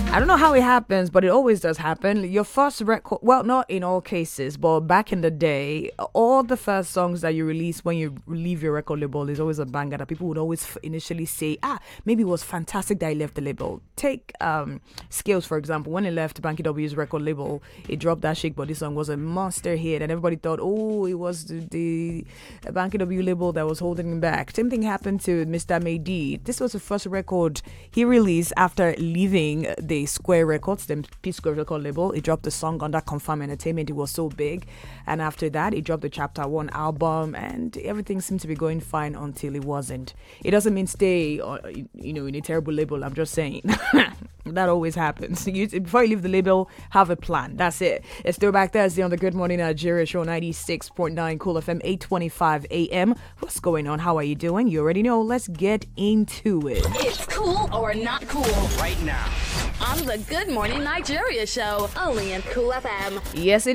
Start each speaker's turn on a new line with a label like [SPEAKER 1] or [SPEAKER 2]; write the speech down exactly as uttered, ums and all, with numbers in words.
[SPEAKER 1] I don't know how it happens, but it always does happen. Your first record, well, not in all cases, but back in the day, all the first songs that you release when you leave your record label is always a banger that people would always f- initially say, ah, maybe it was fantastic that he left the label. Take um, Scales, for example. When he left Banky W's record label, he dropped that Shake Body song, was a monster hit, and everybody thought, oh, it was the, the Banky W label that was holding him back. Same thing happened to Mister Maydi. This was the first record he released after leaving the Square Records, the P Square record label. He dropped the song under Confirm Entertainment. It was so big, and after that he dropped the Chapter One album, and everything seemed to be going fine until it wasn't. It doesn't mean stay, or, you know, in a terrible label. I'm just saying that always happens. You, before you leave the label, have a plan. That's it. It's Throwback Thursday on the Good Morning Nigeria show, ninety-six point nine Cool F M, eight twenty-five a.m. What's going on? How are you doing? You already know. Let's get into it.
[SPEAKER 2] It's cool or not cool
[SPEAKER 3] right now
[SPEAKER 2] on the Good Morning Nigeria show, only in Cool F M.
[SPEAKER 1] Yes, it